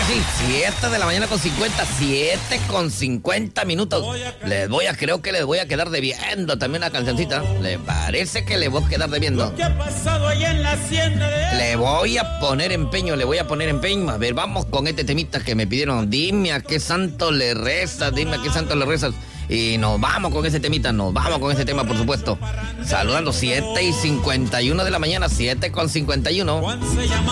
que sí, 7 de la mañana con 50, 7 con 50 minutos. Creo que les voy a quedar debiendo también la cancioncita. ¿Le parece que le voy a quedar debiendo? Le voy a poner empeño. A ver, vamos con este temita que me pidieron. Dime a qué santo le rezas, Y nos vamos con ese temita, por supuesto. Saludando 7 y 51 de la mañana, 7 con 51.